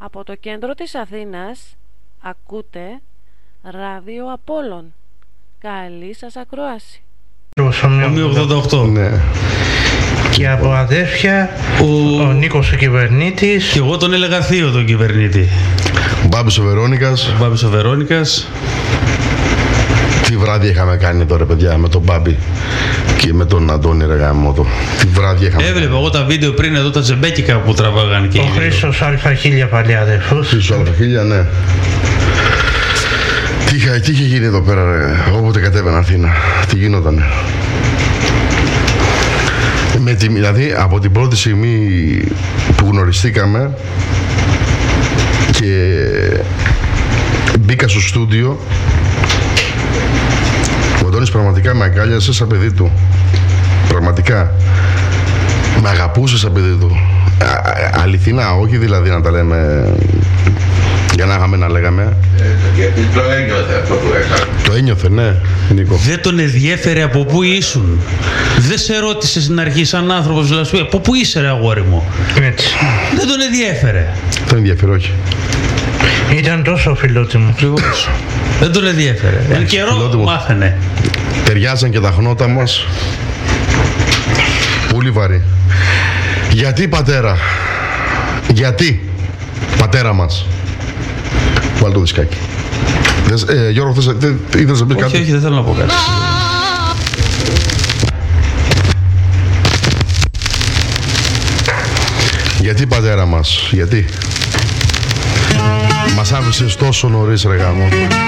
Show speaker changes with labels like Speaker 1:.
Speaker 1: Από το κέντρο της Αθήνας ακούτε Ράδιο Απόλλων. Καλή σας ακρόαση.
Speaker 2: Ομοίου 88.
Speaker 3: Ναι.
Speaker 4: Και από αδέρφια ο Νίκος ο Κυβερνήτης.
Speaker 2: Και εγώ τον έλεγα θείο τον Κυβερνήτη.
Speaker 3: Ο Μπάμπης ο Βερόνικας. Τι βράδυ είχαμε κάνει τώρα, παιδιά, με τον Μπάμπη και με τον Αντώνη ρε γάμο. Τι βράδυ είχαμε.
Speaker 2: Έβλεπα εγώ τα βίντεο πριν εδώ, τα τζεμπέκικα που τραβάγαν και
Speaker 4: ο Χρήστος Α1000 παλιά αδερφούς.
Speaker 3: Χρήστος Α1000, ναι. Τι είχε γίνει εδώ πέρα ρε, όποτε κατέβαινα Αθήνα. Τι γινότανε. Δηλαδή από την πρώτη στιγμή που γνωριστήκαμε και μπήκα στο στούντιο, ο Αντώνης πραγματικά με αγκάλιασε σαν παιδί του. Πραγματικά. Με αγαπούσε σαν παιδί του. Αληθινά, όχι δηλαδή να τα λέμε για να είχαμε να λέγαμε.
Speaker 5: Γιατί το ένιωθε αυτό που έκανε.
Speaker 3: Το ένιωθε, ναι, Νίκο.
Speaker 2: Δεν τον ενδιέφερε από πού ήσουν. Δεν σε ρώτησε στην αρχή σαν άνθρωπος, δηλαδή, από πού είσαι ρε αγόρι μου.
Speaker 4: Έτσι.
Speaker 2: Δεν τον ενδιέφερε.
Speaker 3: Δεν ενδιαφέρει, όχι.
Speaker 4: Ήταν τόσο φιλότιμο.
Speaker 2: Ακριβώς. Δεν τον ενδιέφερε. Εν καιρό μάθαινε.
Speaker 3: Ταιριάζαν και τα χνότα μας. Πολύ βαρύ. Γιατί πατέρα. Γιατί πατέρα μας. Βάλε το δισκάκι. Γιώργο, ήθελες να πεις κάτι?
Speaker 2: Όχι, δεν θέλω να πω κάτι.
Speaker 3: Γιατί πατέρα μας, γιατί μας άφησες τόσο νωρίς ρε γάμο.